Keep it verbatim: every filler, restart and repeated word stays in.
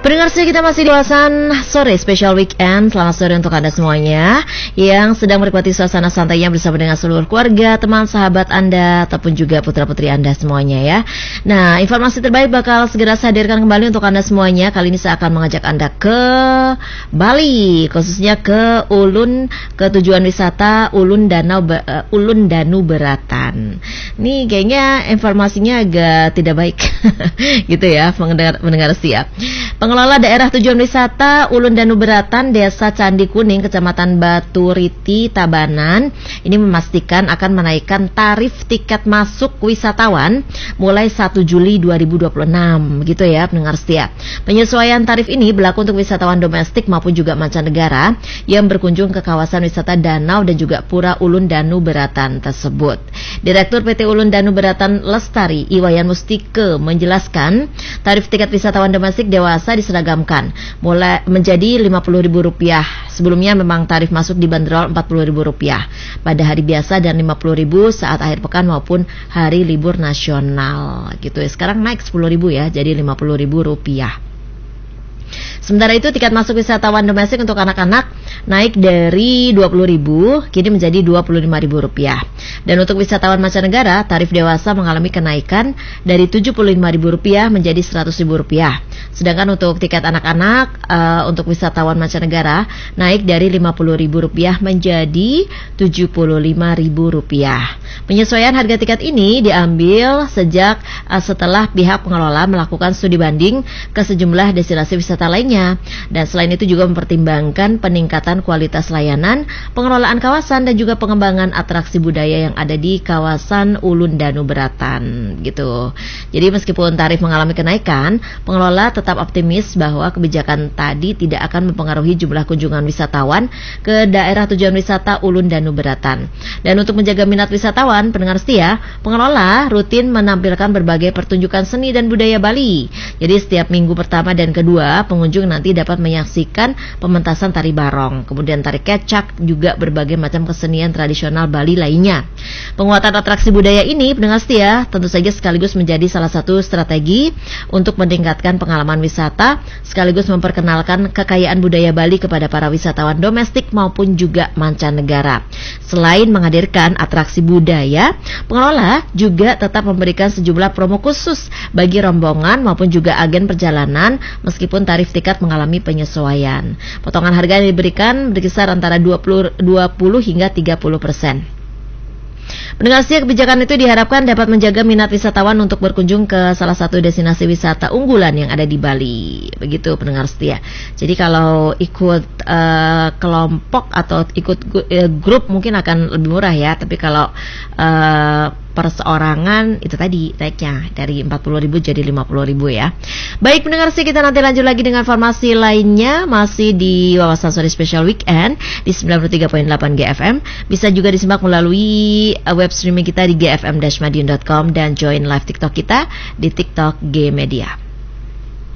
Pendengar setia, kita masih di kawasan sore special weekend. Selamat sore untuk Anda semuanya yang sedang menikmati suasana santainya bersama dengan seluruh keluarga, teman, sahabat Anda, ataupun juga putra-putri Anda semuanya ya. Nah, informasi terbaik bakal segera saya hadirkan kembali untuk Anda semuanya. Kali ini saya akan mengajak Anda ke Bali, khususnya ke Ulun, ke tujuan wisata Ulun Danau uh, Ulun Danu Beratan. Ini kayaknya informasinya agak tidak baik gitu ya, mendengar mendengar siap. Pengelola daerah tujuan wisata Ulun Danu Beratan, Desa Candi Kuning, Kecamatan Batu Riti, Tabanan, ini memastikan akan menaikkan tarif tiket masuk wisatawan mulai satu Juli dua ribu dua puluh enam, gitu ya pendengar setia. Penyesuaian tarif ini berlaku untuk wisatawan domestik maupun juga mancanegara yang berkunjung ke kawasan wisata danau dan juga pura Ulun Danu Beratan tersebut. Direktur P T Ulun Danu Beratan Lestari, Iwayan Mustike, menjelaskan tarif tiket wisatawan domestik dewasa diseragamkan mulai menjadi lima puluh ribu rupiah. Sebelumnya memang tarif masuk dibanderol empat puluh ribu rupiah pada hari biasa dan lima puluh ribu saat akhir pekan maupun hari libur nasional gitu ya. Sekarang naik sepuluh ribu ya, jadi lima puluh ribu rupiah. Sementara itu tiket masuk wisatawan domestik untuk anak-anak naik dari dua puluh ribu kini menjadi dua puluh lima ribu rupiah. Dan untuk wisatawan mancanegara, tarif dewasa mengalami kenaikan dari tujuh puluh lima ribu rupiah menjadi seratus ribu rupiah. Sedangkan untuk tiket anak-anak uh, untuk wisatawan mancanegara naik dari lima puluh ribu rupiah menjadi tujuh puluh lima ribu rupiah. Penyesuaian harga tiket ini diambil sejak uh, setelah pihak pengelola melakukan studi banding ke sejumlah destinasi wisata lainnya, dan selain itu juga mempertimbangkan peningkatan kualitas layanan, pengelolaan kawasan dan juga pengembangan atraksi budaya yang ada di kawasan Ulun Danu Beratan gitu. Jadi meskipun tarif mengalami kenaikan, pengelola tetap optimis bahwa kebijakan tadi tidak akan mempengaruhi jumlah kunjungan wisatawan ke daerah tujuan wisata Ulun Danu Beratan. Dan untuk menjaga minat wisatawan, pendengar setia, pengelola rutin menampilkan berbagai pertunjukan seni dan budaya Bali. Jadi setiap minggu pertama dan kedua, pengunjung nanti dapat menyaksikan pementasan tari barong, kemudian tari kecak, juga berbagai macam kesenian tradisional Bali lainnya. Penguatan atraksi budaya ini, pendengar setia, tentu saja sekaligus menjadi salah satu strategi untuk meningkatkan pengalaman wisata, sekaligus memperkenalkan kekayaan budaya Bali kepada para wisatawan domestik maupun juga mancanegara. Selain menghadirkan atraksi budaya, pengelola juga tetap memberikan sejumlah promo khusus bagi rombongan maupun juga agen perjalanan meskipun tarif tiket mengalami penyesuaian. Potongan harga yang diberikan berkisar antara dua puluh hingga tiga puluh persen. Pendengar setia, kebijakan itu diharapkan dapat menjaga minat wisatawan untuk berkunjung ke salah satu destinasi wisata unggulan yang ada di Bali. Begitu pendengar setia. Jadi kalau ikut uh, kelompok atau ikut uh, grup mungkin akan lebih murah ya. Tapi kalau uh, perseorangan itu tadi naiknya dari empat puluh ribu jadi lima puluh ribu ya. Baik pendengar setia, kita nanti lanjut lagi dengan informasi lainnya masih di Wawasan Sore Special Weekend di sembilan puluh tiga koma delapan G F M. Bisa juga disimak melalui web streaming kita di g f m dash madiun dot com dan join live TikTok kita di TikTok G Media.